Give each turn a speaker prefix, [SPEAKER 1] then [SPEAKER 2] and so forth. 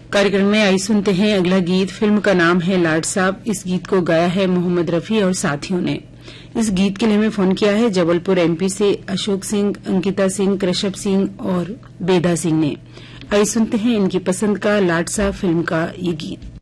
[SPEAKER 1] कार्यक्रम में आई सुनते हैं अगला गीत। फिल्म का नाम है लाड साहब। इस गीत को गाया है मोहम्मद रफी और साथियों ने। इस गीत के लिए हमें फोन किया है जबलपुर एमपी से अशोक सिंह, अंकिता सिंह, कृषभ सिंह और बेदा सिंह ने। आई सुनते हैं इनकी पसंद का लाड साहब फिल्म का ये गीत।